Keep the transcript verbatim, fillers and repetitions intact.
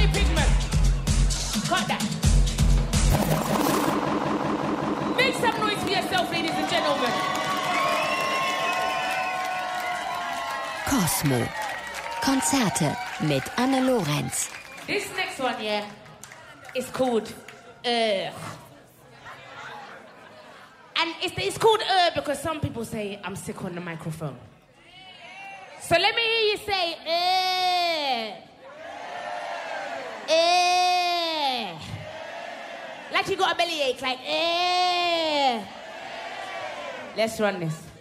Danny Pigman. Cut that. Make some noise for yourself, ladies and gentlemen. Cosmo. Konzerte mit Anne Lorenz. This next one, yeah, is called Ugh. And it's, it's called Ugh because some people say I'm sick on the microphone. So let me hear you say Ugh. Ugh. Like you got a bellyache, like Ugh. Let's run this.